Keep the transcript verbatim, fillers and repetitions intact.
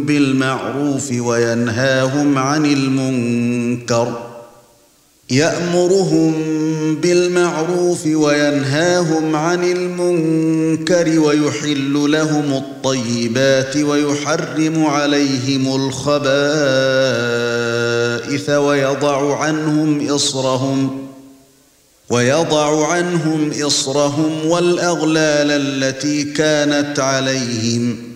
بالمعروف وينهاهم عن المنكر يأمرهم بالمعروف وينهاهم عن المنكر ويحل لهم الطيبات ويحرم عليهم الخبائث ويضع عنهم إصرهم ويضع عنهم إصرهم والأغلال التي كانت عليهم